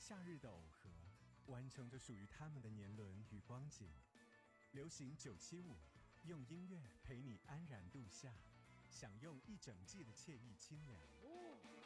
夏日的耦合，完成着属于他们的年轮与光景。流行975，用音乐陪你安然度夏，享用一整季的惬意清凉。